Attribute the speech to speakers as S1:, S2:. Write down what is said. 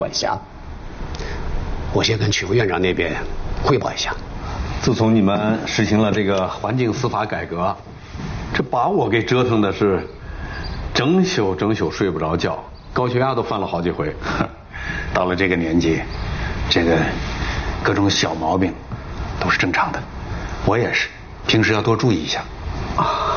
S1: 管辖。我先跟曲副院长那边汇报一下。
S2: 自从你们实行了这个环境司法改革，这把我给折腾的是整宿睡不着觉，高血压都犯了好几回。
S3: 到了这个年纪，这个各种小毛病都是正常的。我也是，平时要多注意一下。
S1: 啊，